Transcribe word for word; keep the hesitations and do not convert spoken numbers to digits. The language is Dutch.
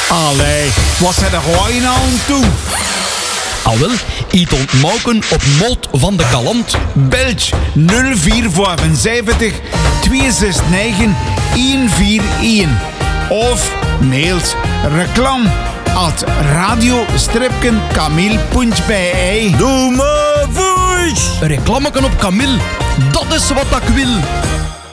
Allee, wat zijn er gewoon nou aan toe? Al wel, iets ontmoken op Molt van de Kalant. Belg nul vier zeven vijf twee zes negen een vier een. Of mails reclam at radio-kamil punt b e. Doe maar voice! Een reclameken op Camille, dat is wat ik wil.